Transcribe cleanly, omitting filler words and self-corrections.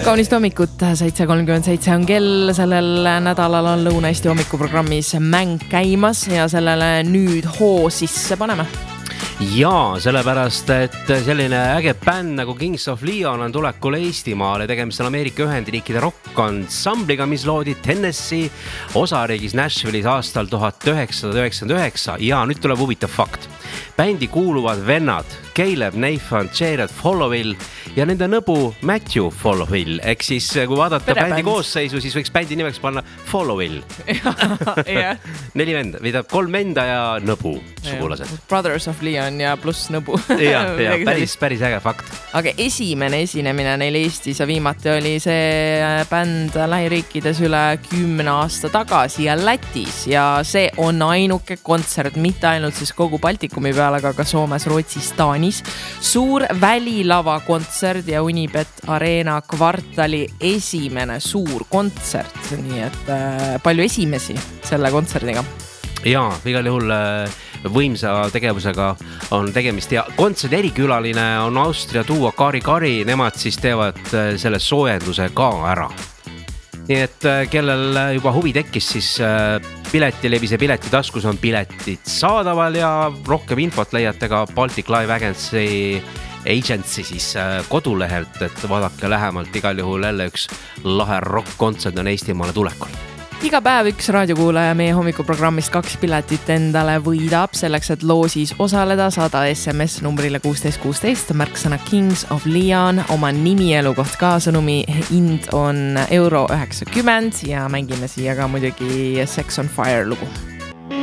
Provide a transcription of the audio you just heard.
Kaunist hommikut, 7.37 on kell, sellel nädalal on Lõuna-Eesti hommikuprogrammis mäng käimas ja sellele nüüd hoo sisse paneme. Jaa, sellepärast, et selline äge bänd nagu Kings of Leon on tulekul Eestimaale. Tegemist on Ameerika Ühendriikide rock-ensembliga, mis loodi Tennessee osariigis Nashville'is aastal 1999. Ja nüüd tuleb huvitav fakt. Bändi kuuluvad vennad Caleb, Nathan, Jared Followil ja nende nõbu Matthew Followil. Ehk siis, kui vaadata bändi koosseisu, siis võiks bändi nimeks panna Followil. Yeah. 4 venda, või 3 venda ja nõbu sugulased. Brothers of Leon ja pluss nõbu. ja päris äge fakt. Aga esimene esinemine neil Eestis ja viimati oli see bänd lähiriikides üle 10 aasta tagasi ja Lätis. Ja see on ainuke kontsert, mitte ainult siis kogu Baltikumi peal, aga ka Soomes, Rootsis, Taanis. Suur välilava kontsert ja Unibet Arena kvartali esimene suur kontsert. Nii et palju esimesi selle kontserdiga. Jaa, igal juhul võimsa tegevusega on tegemist ja kontserdi erikülaline on Austria duo Kari, nemad siis teevad selle soojenduse ka ära. Nii et kellel juba huvi tekkis, siis Piletilevise Piletitaskus on piletid saadaval ja rohkem infot leiate ka Baltic Live Agency siis kodulehelt, et vaadake lähemalt, igal juhul jälle üks lahe rock-kontsert on Eestimaale tulekul. Iga päev üks raadiokuulaja meie hommikuprogrammist 2 piletit endale võidab. Selleks, et loosis osaleda, saada SMS numbrile 1616, märksõna Kings of Leon, oma nimi, elukoht ka, sõnumi hind on €90 ja mängime siia ka muidugi Sex on Fire lugu.